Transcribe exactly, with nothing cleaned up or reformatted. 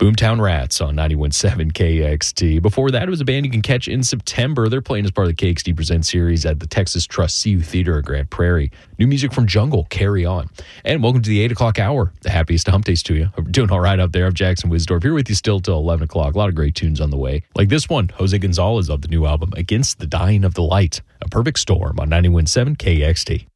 Boomtown Rats on ninety-one point seven K X T. Before that, it was a band you can catch in September. They're playing as part of the K X T Presents series at the Texas Trust C U Theater in Grand Prairie. New music from Jungle, Carry On. And welcome to the eight o'clock hour. The happiest of hump days to you. Hope you're doing all right out there. I'm Jackson Wisdorf here with you still till eleven o'clock. A lot of great tunes on the way. Like this one, Jose Gonzalez of the new album, Against the Dying of the Light. A Perfect Storm on ninety-one point seven K X T.